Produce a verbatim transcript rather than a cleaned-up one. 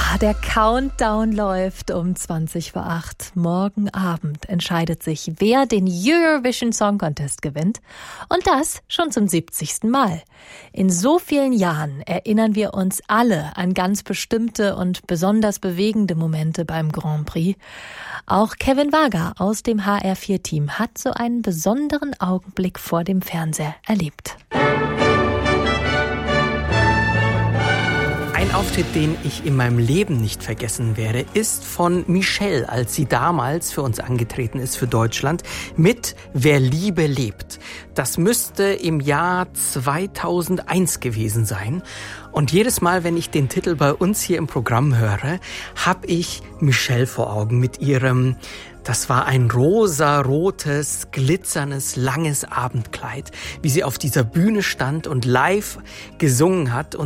Der Countdown läuft um zwanzig vor acht. Morgen Abend entscheidet sich, wer den Eurovision Song Contest gewinnt. Und das schon zum siebzigsten Mal. In so vielen Jahren erinnern wir uns alle an ganz bestimmte und besonders bewegende Momente beim Grand Prix. Auch Kevin Wager aus dem H R vier Team hat so einen besonderen Augenblick vor dem Fernseher erlebt. Ein Auftritt, den ich in meinem Leben nicht vergessen werde, ist von Michelle, als sie damals für uns angetreten ist, für Deutschland, mit Wer Liebe lebt. Das müsste im Jahr zweitausendeins gewesen sein. Und jedes Mal, wenn ich den Titel bei uns hier im Programm höre, habe ich Michelle vor Augen mit ihrem... Das war ein rosa-rotes, glitzerndes, langes Abendkleid, wie sie auf dieser Bühne stand und live gesungen hat. Und